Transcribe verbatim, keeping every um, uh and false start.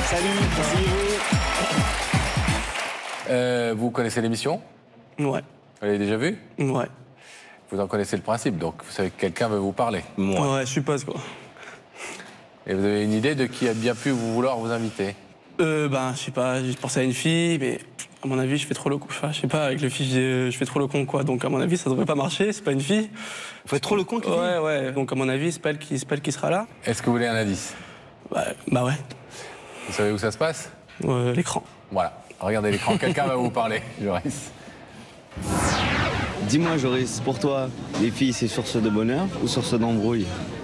Salut, merci. Euh, vous connaissez l'émission? Ouais. Vous l'avez déjà vue? Ouais. Vous en connaissez le principe, donc vous savez que quelqu'un veut vous parler. Ouais, ouais, je suppose quoi. Et vous avez une idée de qui a bien pu vous vouloir vous inviter? Euh, ben, je sais pas, j'ai pensé à une fille, mais à mon avis, je fais trop le con. Enfin, je sais pas, avec le fille, je, je fais trop le con, quoi. Donc, à mon avis, ça devrait pas marcher, c'est pas une fille. Vous faites trop le con, Ouais, ouais. Donc, à mon avis, c'est pas elle qui, c'est pas elle qui sera là. Est-ce que vous voulez un indice? Bah, bah ouais. Vous savez où ça se passe? Euh, l'écran. Voilà. Regardez l'écran, quelqu'un va vous parler, Joris. Dis-moi, Joris, pour toi, les filles, c'est source de bonheur ou source d'embrouille?